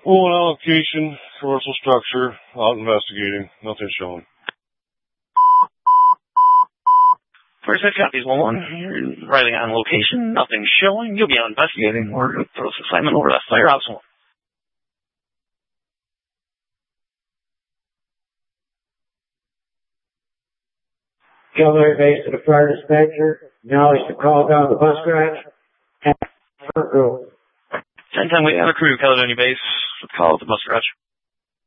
One allocation, commercial structure, out investigating, nothing showing. First, I copies 1-1. You're writing on location, nothing showing. You'll be out investigating. Or throw this assignment over to Firehouse 1. Killer base to the fire dispatcher. Now is to call down the bus garage. 10-10, we have a crew, Caledonia base. Call at the bus garage.